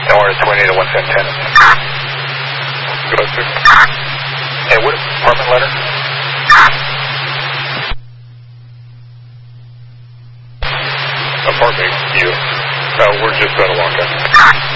LR20 to 110 tennis. Good luck, sir. And what apartment letter? Apartment, you. We're just going to walk up.